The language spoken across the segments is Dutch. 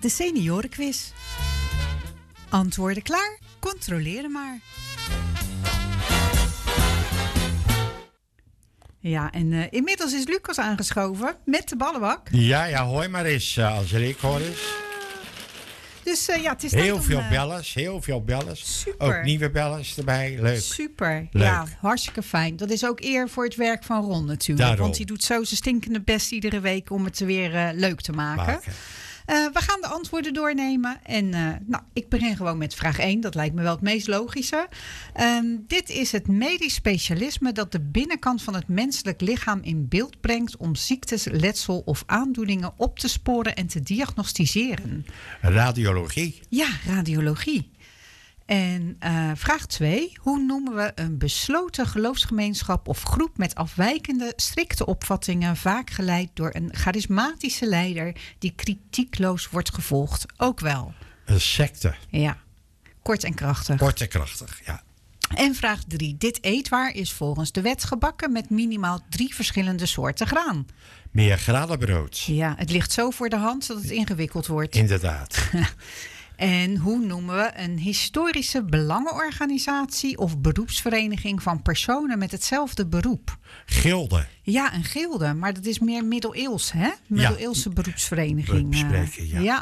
De seniorenquiz. Antwoorden klaar? Controleer maar. Ja, en inmiddels is Lucas aangeschoven met de ballenbak. Ja, hoor maar eens, Angelique, hoor eens. Dus het is heel veel bellers. Super. Ook nieuwe bellers erbij, leuk. Super, leuk. Ja, hartstikke fijn. Dat is ook eer voor het werk van Ron natuurlijk. Daarom. Want hij doet zo zijn stinkende best iedere week om het weer leuk te maken. We gaan de antwoorden doornemen. En ik begin gewoon met vraag 1. Dat lijkt me wel het meest logische. Dit is het medisch specialisme dat de binnenkant van het menselijk lichaam in beeld brengt om ziektes, letsel of aandoeningen op te sporen en te diagnosticeren. Radiologie. Ja, radiologie. En vraag 2. Hoe noemen we een besloten geloofsgemeenschap of groep met afwijkende, strikte opvattingen, vaak geleid door een charismatische leider die kritiekloos wordt gevolgd? Ook wel. Een secte. Ja, kort en krachtig. Kort en krachtig, ja. En vraag 3. Dit eetwaar is volgens de wet gebakken met minimaal 3 verschillende soorten graan. Meer gradenbrood. Ja, het ligt zo voor de hand dat het ingewikkeld wordt. Inderdaad. En hoe noemen we een historische belangenorganisatie of beroepsvereniging van personen met hetzelfde beroep? Gilde. Ja, een gilde, maar dat is meer middeleeuws, hè? Middeleeuwse beroepsvereniging. Bespreken, ja.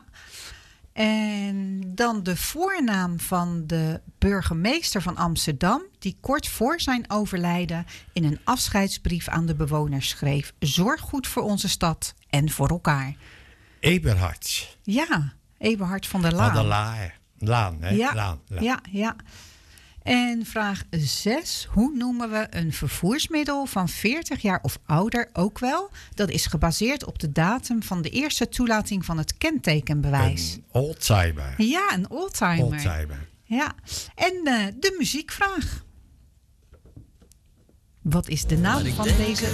En dan de voornaam van de burgemeester van Amsterdam, die kort voor zijn overlijden in een afscheidsbrief aan de bewoners schreef: zorg goed voor onze stad en voor elkaar. Eberhard. Ja. Eberhard van der Laan. Van der Laan, hè? Ja, Laan. Ja. En vraag 6. Hoe noemen we een vervoersmiddel van 40 jaar of ouder ook wel? Dat is gebaseerd op de datum van de eerste toelating van het kentekenbewijs. Een oldtimer. Ja, een oldtimer. Ja. En de muziekvraag. Wat is de naam van deze